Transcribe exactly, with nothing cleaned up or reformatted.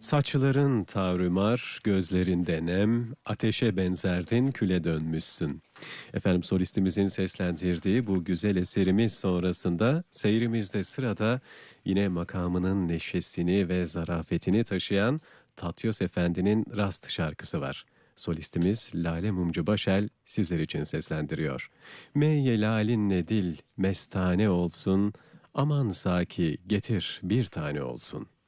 Saçların tavrımar, gözlerinde nem, ateşe benzerdin küle dönmüşsün. Efendim solistimizin seslendirdiği bu güzel eserimiz sonrasında seyrimizde sırada yine makamının neşesini ve zarafetini taşıyan Tatyos Efendi'nin Rast şarkısı var. Solistimiz Lale Mumcu Başel sizler için seslendiriyor. Meyye lalinle dil mestane olsun, aman saki getir bir tane olsun.